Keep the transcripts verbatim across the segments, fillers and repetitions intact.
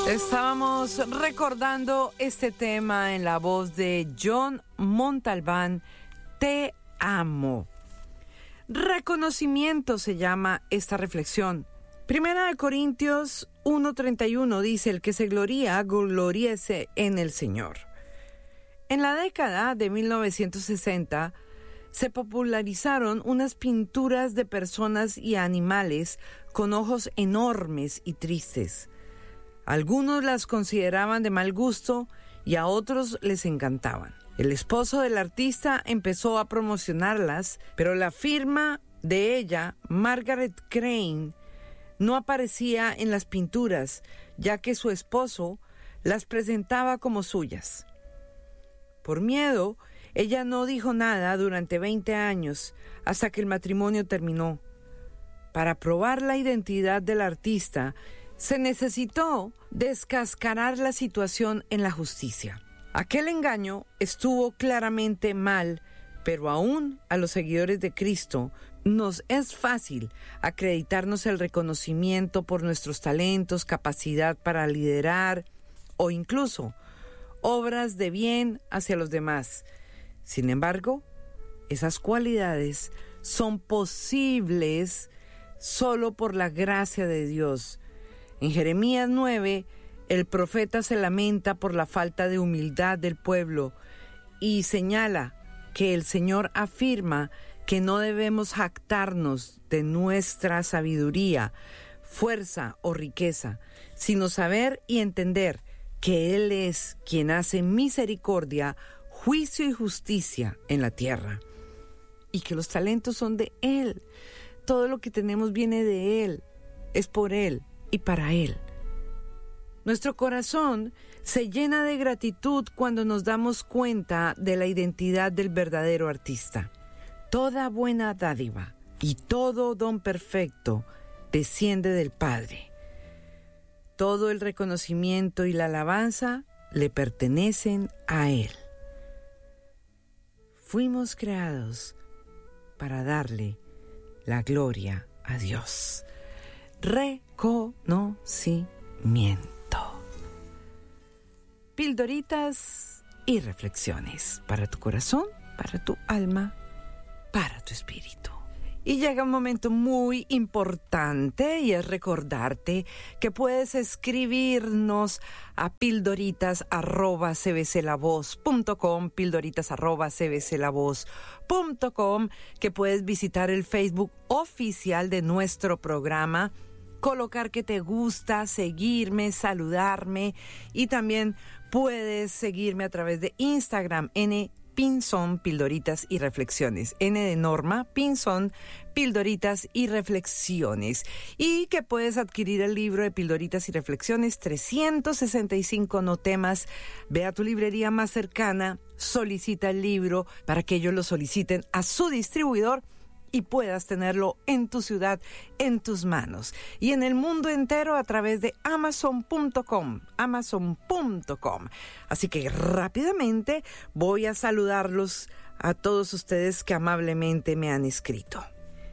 Estábamos recordando este tema en la voz de John Montalbán, Te amo. Reconocimiento se llama esta reflexión. Primera de Corintios uno treinta y uno dice: el que se gloría, gloríese en el Señor. En la década de mil novecientos sesenta se popularizaron unas pinturas de personas y animales con ojos enormes y tristes. Algunos las consideraban de mal gusto y a otros les encantaban. El esposo del artista empezó a promocionarlas, pero la firma de ella, Margaret Crane, no aparecía en las pinturas, ya que su esposo las presentaba como suyas. Por miedo, ella no dijo nada durante veinte años, hasta que el matrimonio terminó. Para probar la identidad del artista, se necesitó descascarar la situación en la justicia. Aquel engaño estuvo claramente mal, pero aún a los seguidores de Cristo nos es fácil acreditarnos el reconocimiento por nuestros talentos, capacidad para liderar o incluso obras de bien hacia los demás. Sin embargo, esas cualidades son posibles solo por la gracia de Dios. En Jeremías nueve, el profeta se lamenta por la falta de humildad del pueblo y señala que el Señor afirma que no debemos jactarnos de nuestra sabiduría, fuerza o riqueza, sino saber y entender que Él es quien hace misericordia, juicio y justicia en la tierra, y que los talentos son de Él. Todo lo que tenemos viene de Él, es por Él y para Él. Nuestro corazón se llena de gratitud cuando nos damos cuenta de la identidad del verdadero artista. Toda buena dádiva y todo don perfecto desciende del Padre. Todo el reconocimiento y la alabanza le pertenecen a Él. Fuimos creados para darle la gloria a Dios. Reconocimiento. Pildoritas y reflexiones para tu corazón, para tu alma, para tu espíritu. Y llega un momento muy importante y es recordarte que puedes escribirnos a pildoritas arroba c b c la voz punto com, pildoritas arroba c b c la voz punto com, que puedes visitar el Facebook oficial de nuestro programa, colocar que te gusta, seguirme, saludarme, y también puedes seguirme a través de Instagram, N Pinzón, Pildoritas y Reflexiones. N de Norma, Pinzón, Pildoritas y Reflexiones. Y que puedes adquirir el libro de Pildoritas y Reflexiones, trescientos sesenta y cinco no temas. Ve a tu librería más cercana, solicita el libro para que ellos lo soliciten a su distribuidor y puedas tenerlo en tu ciudad, en tus manos. Y en el mundo entero a través de amazon punto com, amazon punto com. Así que rápidamente voy a saludarlos a todos ustedes que amablemente me han escrito.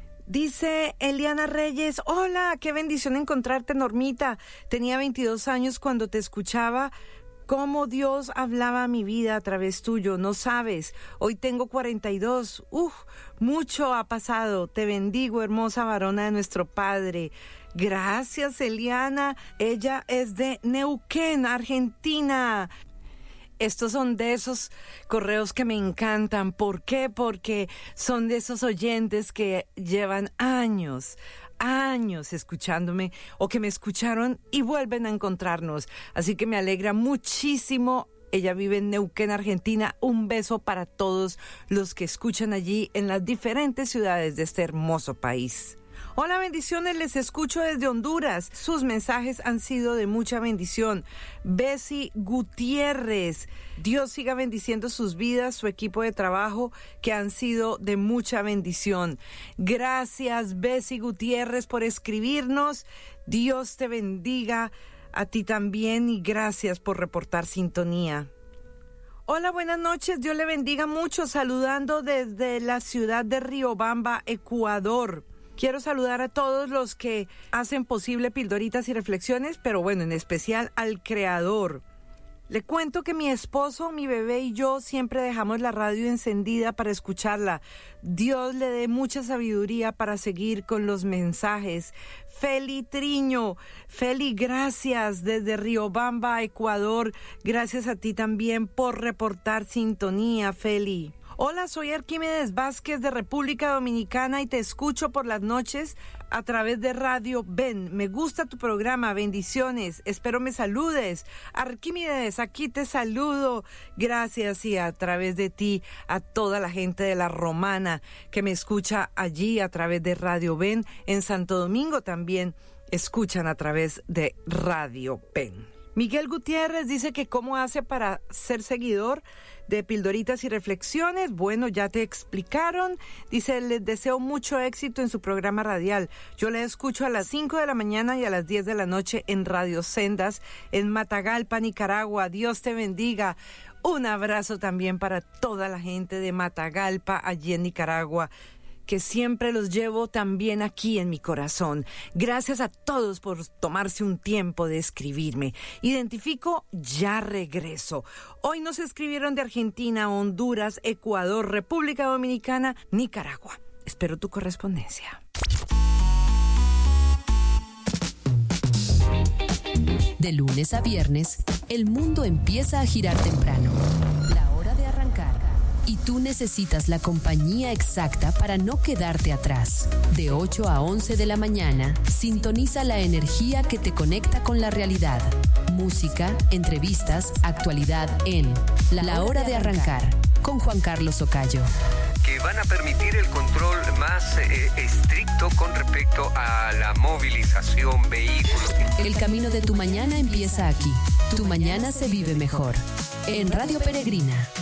Dice Eliana Reyes: hola, qué bendición encontrarte, Normita. Tenía veintidós años cuando te escuchaba. Cómo Dios hablaba a mi vida a través tuyo, no sabes. Hoy tengo cuarenta y dos. Uf, mucho ha pasado. Te bendigo, hermosa varona de nuestro Padre. Gracias, Eliana. Ella es de Neuquén, Argentina. Estos son de esos correos que me encantan. ¿Por qué? Porque son de esos oyentes que llevan años, años escuchándome o que me escucharon y vuelven a encontrarnos. Así que me alegra muchísimo. Ella vive en Neuquén, Argentina. Un beso para todos los que escuchan allí en las diferentes ciudades de este hermoso país. Hola, bendiciones, les escucho desde Honduras. Sus mensajes han sido de mucha bendición. Bessie Gutiérrez, Dios siga bendiciendo sus vidas, su equipo de trabajo, que han sido de mucha bendición. Gracias, Bessie Gutiérrez, por escribirnos. Dios te bendiga a ti también y gracias por reportar sintonía. Hola, buenas noches, Dios le bendiga mucho, saludando desde la ciudad de Riobamba, Ecuador. Quiero saludar a todos los que hacen posible Pildoritas y Reflexiones, pero bueno, en especial al creador. Le cuento que mi esposo, mi bebé y yo siempre dejamos la radio encendida para escucharla. Dios le dé mucha sabiduría para seguir con los mensajes. Feli Triño, Feli, gracias desde Riobamba, Ecuador. Gracias a ti también por reportar sintonía, Feli. Hola, soy Arquímedes Vázquez de República Dominicana y te escucho por las noches a través de Radio Ven. Me gusta tu programa, bendiciones, espero me saludes. Arquímedes, aquí te saludo. Gracias y a través de ti a toda la gente de La Romana que me escucha allí a través de Radio Ven. En Santo Domingo también escuchan a través de Radio Ven. Miguel Gutiérrez dice que cómo hace para ser seguidor de Pildoritas y Reflexiones. Bueno, ya te explicaron. Dice, les deseo mucho éxito en su programa radial. Yo le escucho a las cinco de la mañana y a las diez de la noche en Radio Sendas, en Matagalpa, Nicaragua. Dios te bendiga. Un abrazo también para toda la gente de Matagalpa, allí en Nicaragua, que siempre los llevo también aquí en mi corazón. Gracias a todos por tomarse un tiempo de escribirme. Identifico, ya regreso. Hoy nos escribieron de Argentina, Honduras, Ecuador, República Dominicana, Nicaragua. Espero tu correspondencia. De lunes a viernes, el mundo empieza a girar temprano. La hora de arrancar. Y tú necesitas la compañía exacta para no quedarte atrás. De ocho a once de la mañana, sintoniza la energía que te conecta con la realidad. Música, entrevistas, actualidad en La Hora de Arrancar, con Juan Carlos Ocayo. Que van a permitir el control más eh, estricto con respecto a la movilización, vehículos. El camino de tu mañana empieza aquí. Tu mañana se vive mejor. En Radio Peregrina.